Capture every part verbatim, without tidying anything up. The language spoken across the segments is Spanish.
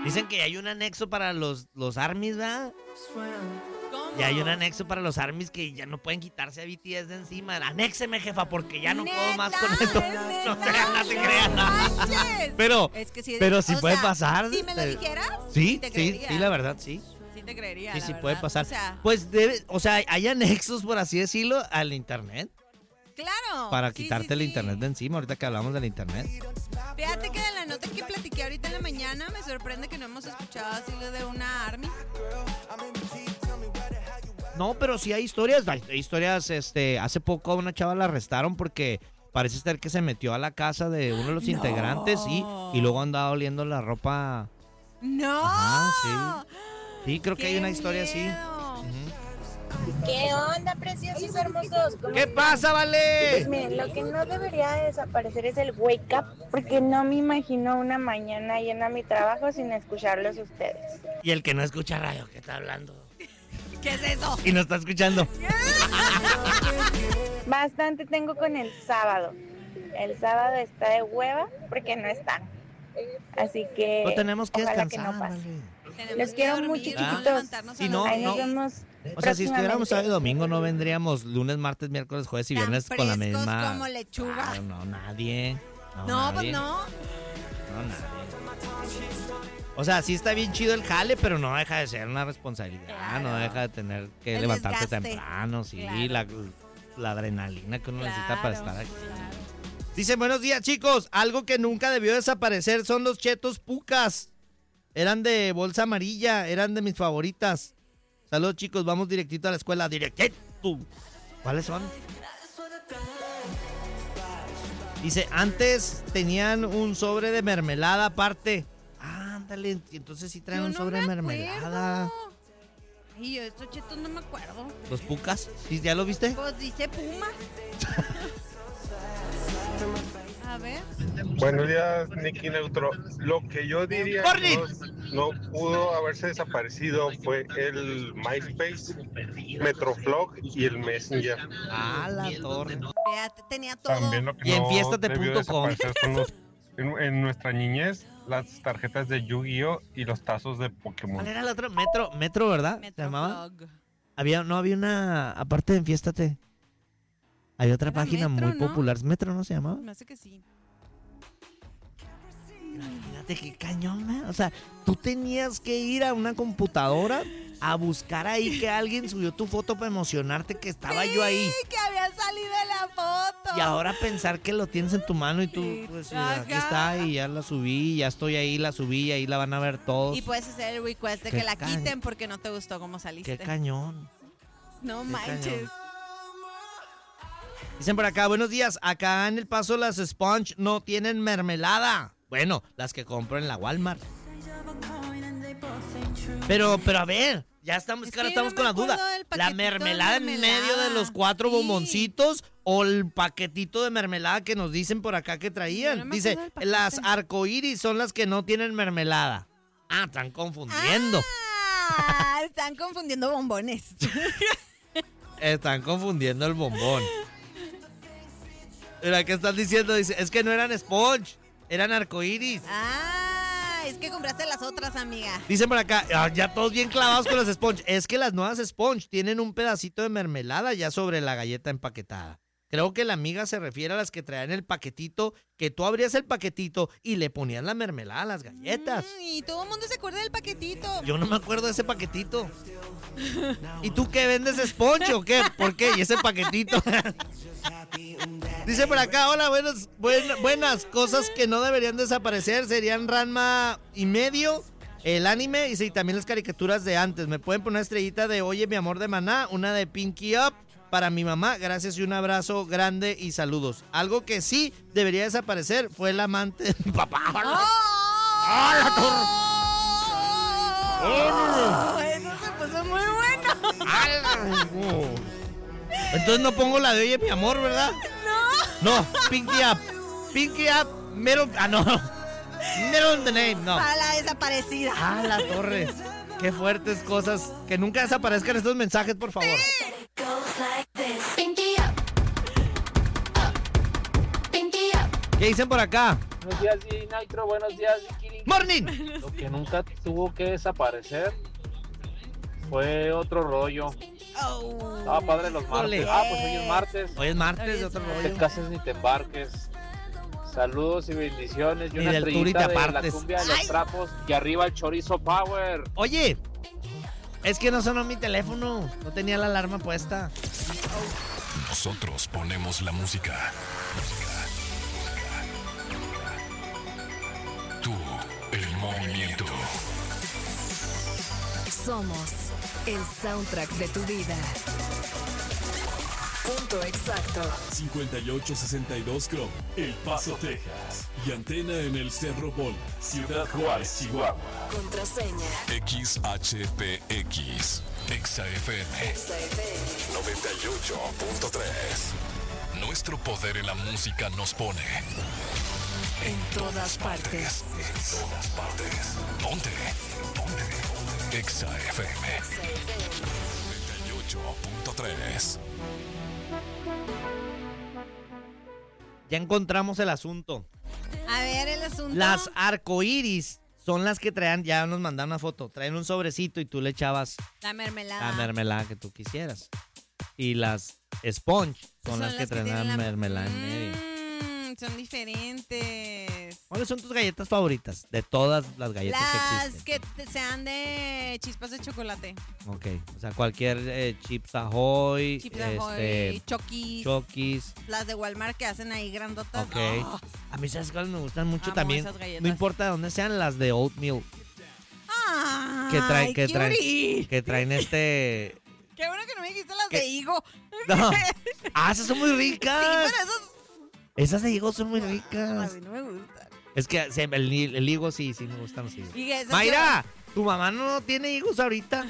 Dicen que hay un anexo para los, los armies, ¿verdad? ¿Cómo? Ya hay un anexo para los armies que ya no pueden quitarse a B T S de encima. Anéxeme, jefa, porque ya no puedo más con esto. No se no te crean. Manches. Pero, Es que sí, pero sí o puede sea, pasar. Si me lo dijeras, Sí, te sí, creería. sí, la verdad, sí. Sí te creería, Sí, la sí verdad. puede pasar. O sea, Pues debe, o sea, hay anexos, por así decirlo, al internet. claro. Para sí, quitarte sí, el sí. internet de encima, ahorita que hablamos del internet. Fíjate que de la nota que platiqué ahorita en la mañana me sorprende que no hemos escuchado así lo de una army. No, pero sí hay historias, hay historias, este, hace poco a una chava la arrestaron porque parece ser que se metió a la casa de uno de los No. integrantes y, y luego andaba oliendo la ropa. ¡No! Ajá, sí. Sí, creo que ¡Qué hay una historia así. miedo! Ujú. ¿Qué onda, preciosos hermosos? ¿Cómo ¿Qué están? pasa, Pues Vale? miren, lo que no debería desaparecer es el wake up, porque no me imagino una mañana yendo a mi trabajo sin escucarlos ustedes. Y el que no escucha radio, ¿qué está hablando? ¿Qué es eso? Y no está escuchando. Bastante tengo con el sábado. El sábado está de hueva porque no están. Así que No tenemos que ojalá descansar, que no pase. Vale. Tenemos Los que quiero dormir, mucho, no chiquitos. levantarnos Si a no, las Ahí nos seis. vemos. O sea, si estuviéramos sábado y próximamente. domingo, no vendríamos lunes, martes, miércoles, jueves y Tan viernes con la frescos misma. como lechuga. Claro, no, nadie. No, No, pues nadie. no. No, nadie. O sea, sí está bien chido el jale, pero no deja de ser una responsabilidad. Claro. No deja de tener que El levantarte desgaste. temprano, sí, Claro. la, la adrenalina que uno necesita para Claro, estar aquí. claro. Dice, buenos días, chicos. Algo que nunca debió desaparecer son los chetos pucas. Eran de bolsa amarilla, eran de mis favoritas. Saludos, chicos, vamos directito a la escuela. Directito. ¿Cuáles son? Dice, antes tenían un sobre de mermelada aparte. Ah, ándale, entonces sí traen Yo un no sobre de me mermelada. acuerdo. Y yo estos chetos no me acuerdo. ¿Los pucas? ¿Sí, ¿Ya lo viste? Pues dice Puma. A ver. Buenos días, Nicky Neutro. Lo que yo diría ¡Corny! no, no pudo haberse desaparecido fue el MySpace, Metroflog y el Messenger. Ah, la torre. Fíjate, tenía todo. También lo que Y en no fiestate debió punto com. desaparecer son los, en, en nuestra niñez, las tarjetas de Yu-Gi-Oh y los tazos de Pokémon. ¿Cuál era la otra? Metro, Metro, ¿verdad? ¿Se llamaba? Metroflog. Había, no, había una, aparte de Enfiéstate, había otra Era página Metro, muy ¿no? popular. ¿Metro no se llamaba? Me hace que sí. Imagínate qué cañón, ¿eh? O sea, tú tenías que ir a una computadora a buscar ahí que alguien subió tu foto para emocionarte que estaba yo ahí. Sí, que había salido la foto. Y ahora pensar que lo tienes en tu mano y tú, Sí, pues sí, ajá. aquí está y ya la subí, ya estoy ahí, la subí, ahí la van a ver todos. Y puedes hacer el request de Qué que la cañón. quiten porque no te gustó cómo saliste. Qué cañón. No qué manches. cañón. Dicen por acá, buenos días, acá en El Paso las Sponge no tienen mermelada. Bueno, las que compro en la Walmart. Pero, pero a ver, ya estamos, Es que ahora que yo estamos no con me la duda. acuerdo del La paquetito de mermelada en mermelada. medio de los cuatro Sí. bomboncitos o el paquetito de mermelada que nos dicen por acá que traían. Yo no me Dice, acuerdo del paquete. las arcoíris son las que no tienen mermelada. Ah, están confundiendo. Ah, están confundiendo bombones. Están confundiendo el bombón. Mira, ¿qué están diciendo? Dice, es que no eran sponge, eran arcoíris. Ah, es que compraste las otras, amiga. Dicen por acá, ah, ya todos bien clavados con las sponge. Es que las nuevas sponge tienen un pedacito de mermelada ya sobre la galleta empaquetada. Creo que la amiga se refiere a las que traían el paquetito, que tú abrías el paquetito y le ponías la mermelada a las galletas. Mm, y todo el mundo se acuerda del paquetito. Yo no me acuerdo de ese paquetito. ¿Y tú qué vendes, sponge o qué? ¿Por qué? ¿Y ese paquetito? Dice por acá, hola, buenas, buen- buenas cosas que no deberían desaparecer. Serían Ranma y medio, el anime y sí, también las caricaturas de antes. Me pueden poner una estrellita de Oye, mi amor de Maná, una de Pinky Up para mi mamá. Gracias y un abrazo grande y saludos. Algo que sí debería desaparecer fue el amante de mi papá. ¡Ah, la ¡Oh! Eso se puso muy bueno. ¡Oh! Entonces no pongo la de Oye, mi amor, ¿verdad? No. No, Pinky Up. Pinky Up, Metal... Ah, no. Metal the Name, no. Para la desaparecida. Ah, la torre. Qué fuertes cosas. Que nunca desaparezcan estos mensajes, por favor. ¿Qué dicen por acá? Buenos días, D J Nitro. Buenos días, Vicky. ¡Morning! Lo que nunca tuvo que desaparecer fue otro rollo. Oh. Estaba padre los martes. Ole. Ah, pues hoy es martes. Hoy es martes Hoy de es otro martes. No te rollo. cases ni te embarques. Saludos y bendiciones. Y Ni una del tour y te estrellita de la apartes. cumbia de los Ay. trapos. Y arriba el chorizo power. Oye, es que no sonó mi teléfono. No tenía la alarma puesta. Nosotros ponemos la música. Tú, el movimiento. Somos el soundtrack de tu vida. Punto exacto. cincuenta y ocho sesenta y dos Chrome, El Paso, Texas. Y antena en el Cerro Bola, Ciudad Juárez, Chihuahua. Contraseña. X H P X. Exa F M. Exa F M. noventa y ocho punto tres. Nuestro poder en la música nos pone En todas partes. En todas partes. Ponte. Ponte. Exa F M. noventa y ocho punto tres. Ya encontramos el asunto. A ver, el asunto. Las arcoíris son las que traen, ya nos mandaron una foto, traen un sobrecito y tú le echabas La mermelada. la mermelada que tú quisieras. Y las sponge son, las que traen la tienen mermelada en medio. Mm, son diferentes. ¿Cuáles son tus galletas favoritas de todas las galletas que Las existen? que te- sean de chispas de chocolate. Ok, o sea, cualquier eh, Chips Ahoy, Chips Ahoy, este, Chokis. Chokis. Las de Walmart que hacen ahí grandotas. Ok. Oh, A mí, ¿sabes cuáles me gustan mucho Amo también? esas galletas. No importa de dónde sean, las de oatmeal. Ay, Que traen, que traen, cutie. que traen este... Qué bueno que no me dijiste las ¿Qué? de higo. No. Ah, esas son muy Sí, ricas. pero esas Esas de higo son muy a ricas. mí no me gustan. Es que se- el, el higo sí, sí me gustan los higos. Y esas Mayra, tu mamá no tiene higos ahorita.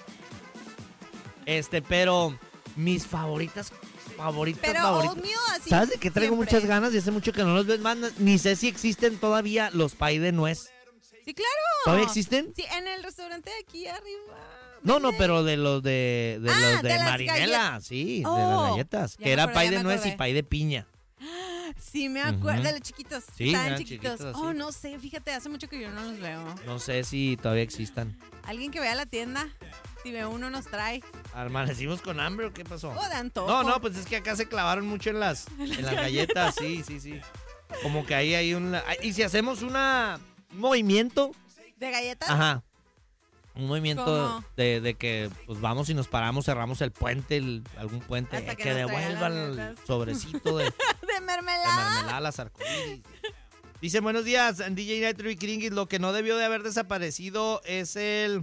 Este, pero mis favoritas, favoritas, Pero favoritas. oatmeal así. ¿Sabes de qué traigo siempre. muchas ganas? Y hace mucho que no los ves más. Ni sé si existen todavía los pay de nuez. Sí, claro. ¿Todavía existen? Sí, en el restaurante de aquí arriba. No, no, venden. pero de los de, de Ah, los de, de las Marinela, gallet- sí, de las Oh, galletas. ya Que me era acordé, pay ya de me nuez y acordé. pay de piña. Sí, me acuerdo Ujú. de los chiquitos. Sí, Estaban eran chiquitos. chiquitos, Oh, sí. no sé, fíjate, hace mucho que yo no los veo. No sé si todavía existan. Alguien que vaya a la tienda, si ve uno nos trae. ¿Amanecimos con hambre o qué pasó? O de antojo. No, no, pues es que acá se clavaron mucho en las, en las galletas, sí, sí, sí. Como que ahí hay un... Y si hacemos una, un movimiento, ¿De galletas? ajá, un movimiento ¿Cómo? de, de que pues vamos y nos paramos, cerramos el puente, el- algún puente, Hasta eh, que que, nos traigan devuelva las el galletas. sobrecito de, de ¿De mermelada? mermelada, las arcoíris. Dice, buenos días, D J Nitro y Kringis, lo que no debió de haber desaparecido es el...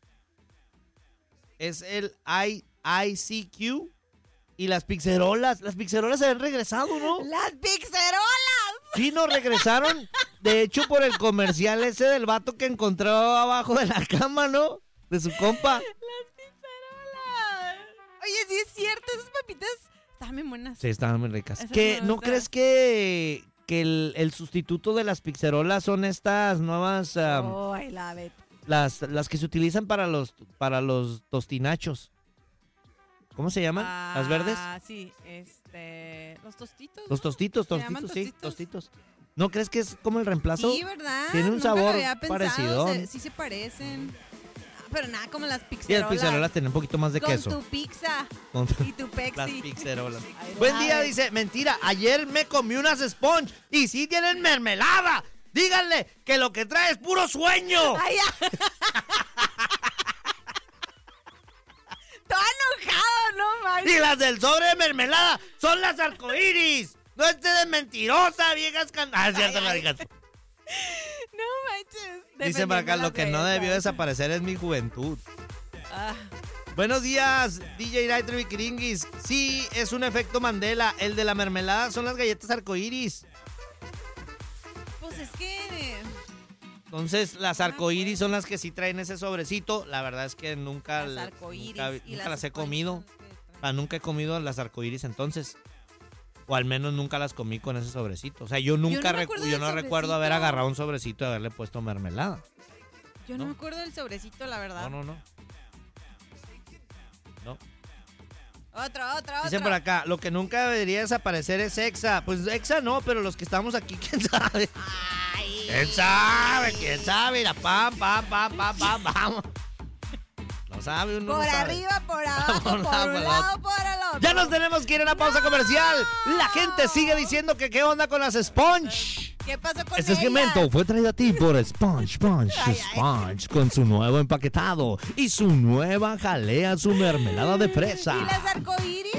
Es el I, I C Q y las pizzerolas. Las pizzerolas se han regresado, ¿no? ¡Las pizzerolas! Sí, nos regresaron. De hecho, por el comercial ese del vato que encontró abajo de la cama, ¿no? De su compa. ¡Las pizzerolas! Oye, sí es cierto, esas papitas estaban bien buenas. Sí, estaban muy ricas. Esas ¿Qué, me ¿No gustan. crees que, que el, el sustituto de las pizzerolas son estas nuevas, um, Oh, I love it. las, las que se utilizan para los, para los tostinachos? ¿Cómo se llaman? ¿Las verdes? Ah, sí, este... Los tostitos. Los ¿no? tostitos, ¿Se llaman tostitos, sí, tostitos? tostitos. ¿No crees que es como el reemplazo? Sí, ¿verdad? Tiene un Nunca lo sabor había pensado, parecidón. se- sí se parecen. Ah, pero nada como las Sí, las pizzerolas. pizzerolas tienen un poquito más de Con queso. tu pizza Con tu- y tu pexi. Las pizzerolas. I Buen love día, it. dice. Mentira, ayer me comí unas sponge y sí tienen mermelada. Díganle que lo que trae es puro sueño. Ay, ya. Todo enojado, no manches. Y las del sobre de mermelada son las arcoíris. No estés de mentirosa, viejas can... Ah, es cierto, Ay, la ay. digas. No manches. Dice para acá, Defendiendo lo las que no galletas. debió desaparecer es mi juventud. Ah, Buenos días, D J Nitro y Kiringis. Sí, es un efecto Mandela. El de la mermelada son las galletas arcoíris. pues es que... Entonces, las arcoíris son las que sí traen ese sobrecito. La verdad es que nunca, Las nunca, arcoíris y nunca las las he sponge comido. son que traen. O sea, nunca he comido las arcoíris entonces. O al menos nunca las comí con ese sobrecito. O sea, yo nunca no me recu- acuerdo yo del no recuerdo haber sobrecito. agarrado un sobrecito y haberle puesto mermelada. Yo no ¿no? me acuerdo del sobrecito, la verdad. No, no, no. No. Otro, otro, otro. Dicen por acá, lo que nunca debería desaparecer es Exa. Pues Exa no, pero los que estamos aquí, ¿quién sabe? Ay. ¿Quién sabe? ¿Quién sabe? Mira, pam, pam, pam, pam, pam, vamos. No sabe uno. Por no sabe. arriba, por abajo, Por por, lado, un por lado, otro. por el otro. Ya nos tenemos que ir a una pausa comercial. La gente sigue diciendo que qué onda con las Sponge. ¿Qué pasó con Este ellas? segmento fue traído a ti por Sponge, Sponge, Ay, ay. Sponge, con su nuevo empaquetado y su nueva jalea, su mermelada de fresa. ¿Y las arcoíris?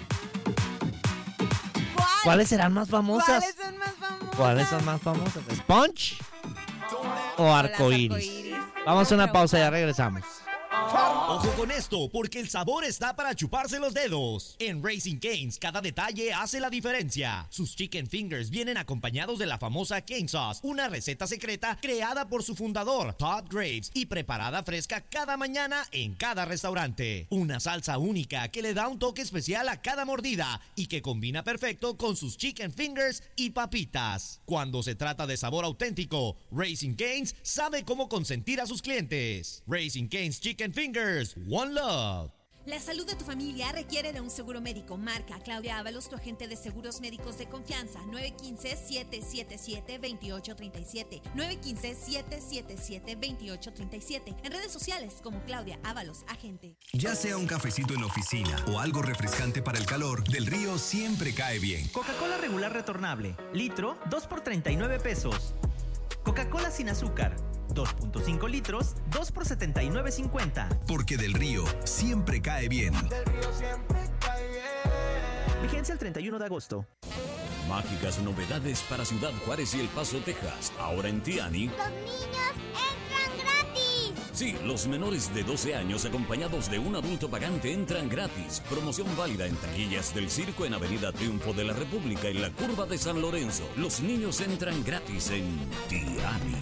¿Cuál? ¿Cuáles serán más famosas? ¿Cuáles son más famosas? ¿Cuáles son más famosas? ¿Sponge o las arcoíris? arcoíris. Vamos a una pausa, ya regresamos. Ojo con esto, porque el sabor está para chuparse los dedos. En Raising Cane's, cada detalle hace la diferencia. Sus chicken fingers vienen acompañados de la famosa Cane Sauce, una receta secreta creada por su fundador, Todd Graves, y preparada fresca cada mañana en cada restaurante. Una salsa única que le da un toque especial a cada mordida y que combina perfecto con sus chicken fingers y papitas. Cuando se trata de sabor auténtico, Raising Cane's sabe cómo consentir a sus clientes. Raising Cane's Chicken Fingers, One Love. La salud de tu familia requiere de un seguro médico. Marca a Claudia Ábalos, tu agente de seguros médicos de confianza. nueve uno cinco, siete siete siete, dos ocho tres siete. nueve uno cinco, siete siete siete, dos ocho tres siete. En redes sociales como Claudia Ábalos, agente. Ya sea un cafecito en la oficina o algo refrescante para el calor, Del Río siempre cae bien. Coca-Cola regular retornable. Litro, dos por treinta y nueve pesos. Coca-Cola sin azúcar. dos punto cinco litros, dos por setenta y nueve cincuenta. Porque Del Río siempre cae bien. Del Río siempre cae bien. Vigencia el treinta y uno de agosto. Mágicas novedades para Ciudad Juárez y El Paso, Texas. Ahora en Tiani. ¡Los niños entran gratis! Sí, los menores de doce años acompañados de un adulto pagante entran gratis. Promoción válida en taquillas del circo en Avenida Triunfo de la República y la Curva de San Lorenzo. Los niños entran gratis en Tiani.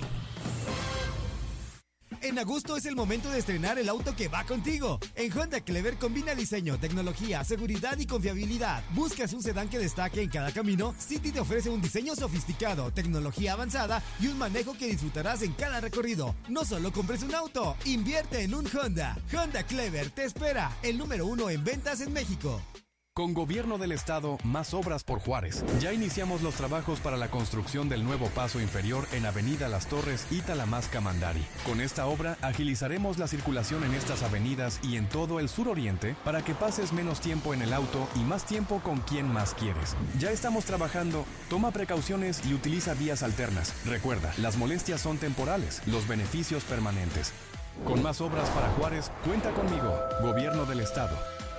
En agosto es el momento de estrenar el auto que va contigo. En Honda Clever combina diseño, tecnología, seguridad y confiabilidad. ¿Buscas un sedán que destaque en cada camino? City te ofrece un diseño sofisticado, tecnología avanzada y un manejo que disfrutarás en cada recorrido. No solo compres un auto, invierte en un Honda. Honda Clever te espera, el número uno en ventas en México. Con Gobierno del Estado, más obras por Juárez. Ya iniciamos los trabajos para la construcción del nuevo paso inferior en Avenida Las Torres y Talamasca-Mandari. Con esta obra, agilizaremos la circulación en estas avenidas y en todo el suroriente para que pases menos tiempo en el auto y más tiempo con quien más quieres. Ya estamos trabajando, toma precauciones y utiliza vías alternas. Recuerda, las molestias son temporales, los beneficios permanentes. Con más obras para Juárez, cuenta conmigo, Gobierno del Estado.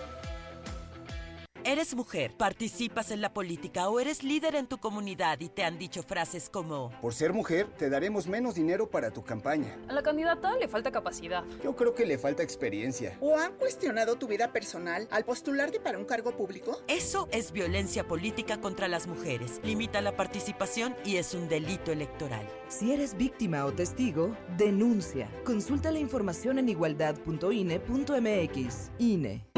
Eres mujer, participas en la política o eres líder en tu comunidad y te han dicho frases como: por ser mujer, te daremos menos dinero para tu campaña. A la candidata le falta capacidad. Yo creo que le falta experiencia. ¿O han cuestionado tu vida personal al postularte para un cargo público? Eso es violencia política contra las mujeres. Limita la participación y es un delito electoral. Si eres víctima o testigo, denuncia. Consulta la información en igualdad punto i n e punto m x. I N E.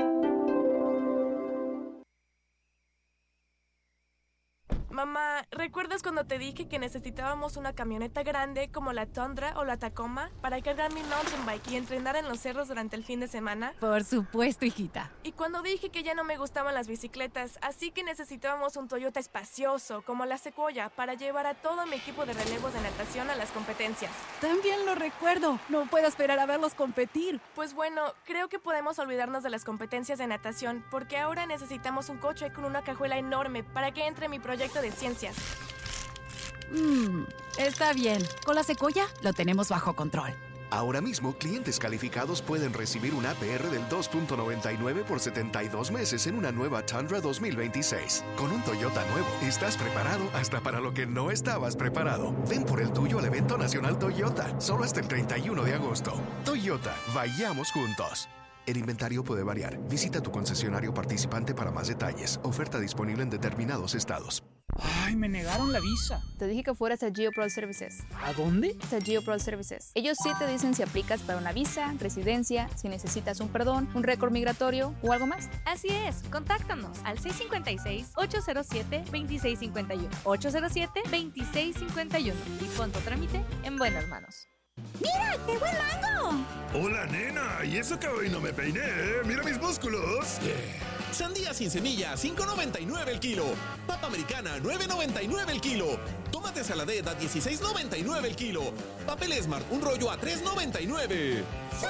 Mamá, ¿recuerdas cuando te dije que necesitábamos una camioneta grande como la Tundra o la Tacoma para cargar mi mountain bike y entrenar en los cerros durante el fin de semana? Por supuesto, hijita. Y cuando dije que ya no me gustaban las bicicletas, así que necesitábamos un Toyota espacioso como la Sequoia para llevar a todo mi equipo de relevos de natación a las competencias. También lo recuerdo. No puedo esperar a verlos competir. Pues bueno, creo que podemos olvidarnos de las competencias de natación porque ahora necesitamos un coche con una cajuela enorme para que entre mi proyecto de ciencias. Mmm, está bien. Con la Sequoia lo tenemos bajo control. Ahora mismo, clientes calificados pueden recibir un A P R del dos punto noventa y nueve por setenta y dos meses en una nueva Tundra dos mil veintiséis. Con un Toyota nuevo, estás preparado hasta para lo que no estabas preparado. Ven por el tuyo al evento nacional Toyota, solo hasta el treinta y uno de agosto. Toyota, vayamos juntos. El inventario puede variar. Visita tu concesionario participante para más detalles. Oferta disponible en determinados estados. Ay, me negaron la visa. Te dije que fueras a GeoPro Services. ¿A dónde? A GeoPro Services. Ellos sí te dicen si aplicas para una visa, residencia, si necesitas un perdón, un récord migratorio o algo más. Así es, contáctanos al seis cinco seis, ocho cero siete, dos seis cinco uno, ocho cero siete, dos seis cinco uno y pon tu trámite en buenas manos. ¡Mira, qué buen mango! Hola, nena. ¿Y eso que hoy no me peiné? ¡Mira mis músculos! Yeah. Sandía sin semilla, cinco noventa y nueve el kilo. Papa americana, nueve noventa y nueve el kilo. Tomate saladez a dieciséis noventa y nueve el kilo. Papel Smart, un rollo a tres noventa y nueve.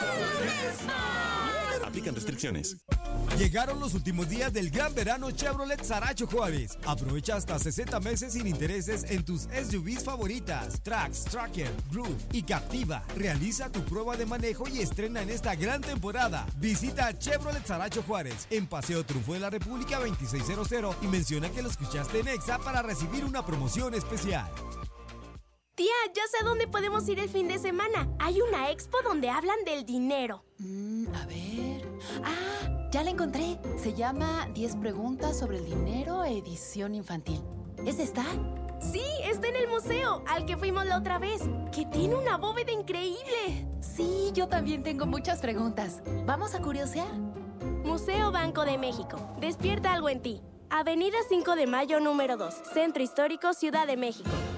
Aplican restricciones. Llegaron los últimos días del gran verano Chevrolet Saracho Juárez. Aprovecha hasta sesenta meses sin intereses en tus S U Vs favoritas, Trax, Tracker, Groove y Captiva. Realiza tu prueba de manejo y estrena en esta gran temporada. Visita Chevrolet Saracho Juárez en Paseo Triunfo de la República veintiséis cero y menciona que lo escuchaste en Exa para recibir una promoción especial. Tía, ya sé dónde podemos ir el fin de semana. Hay una expo donde hablan del dinero. Mm, a ver... ¡Ah! Ya la encontré. Se llama diez preguntas sobre el dinero, edición infantil. ¿Es esta? Sí, está en el museo, al que fuimos la otra vez, que tiene una bóveda increíble. Sí, yo también tengo muchas preguntas. ¿Vamos a curiosear? Museo Banco de México. Despierta algo en ti. Avenida cinco de Mayo, número dos. Centro Histórico, Ciudad de México.